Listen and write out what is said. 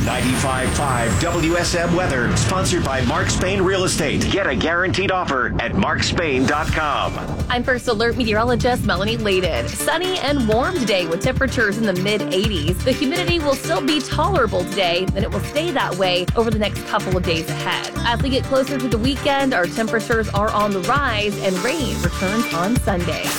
95.5 WSM Weather, sponsored by Mark Spain Real Estate. Get a guaranteed offer at markspain.com. I'm First Alert meteorologist Melanie Layden. Sunny and warm today with temperatures in the mid-80s. The humidity will still be tolerable today, and it will stay that way over the next couple of days ahead. As we get closer to the weekend, our temperatures are on the rise and rain returns on Sunday.